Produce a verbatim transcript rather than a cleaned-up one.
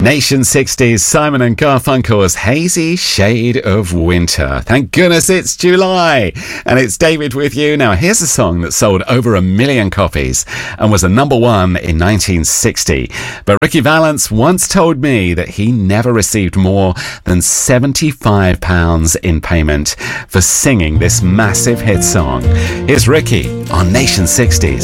Nation sixties, Simon and Garfunkel's Hazy Shade of Winter. Thank goodness it's July. And it's David with you. Now, here's a song that sold over a million copies and was a number one in nineteen sixty. But Ricky Valance once told me that he never received more than seventy-five pounds in payment for singing this massive hit song. Here's Ricky on Nation sixties.